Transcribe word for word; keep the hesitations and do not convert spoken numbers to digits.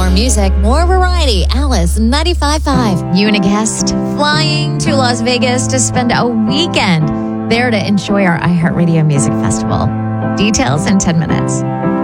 More music, more variety. Alice ninety-five point five. You and a guest flying to Las Vegas to spend a weekend there to enjoy our iHeartRadio Music Festival. Details in ten minutes.